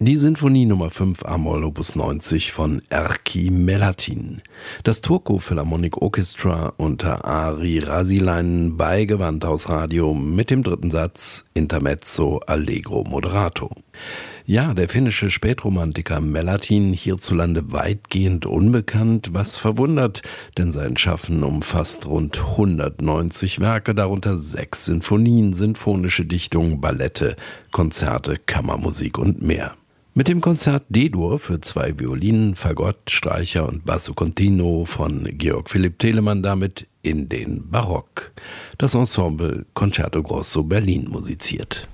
Die Sinfonie Nummer 5 a-Moll Opus 90 von Erkki Melatin. Das Turku Philharmonic Orchestra unter Ari Rasilainen bei Gewandhausradio mit dem dritten Satz Intermezzo Allegro Moderato. Ja, der finnische Spätromantiker Melatin, hierzulande weitgehend unbekannt, was verwundert, denn sein Schaffen umfasst rund 190 Werke, darunter 6 Sinfonien, sinfonische Dichtungen, Ballette, Konzerte, Kammermusik und mehr. Mit dem Konzert D-Dur für 2 Violinen, Fagott, Streicher und Basso Continuo von Georg Philipp Telemann damit in den Barock. Das Ensemble Concerto Grosso Berlin musiziert.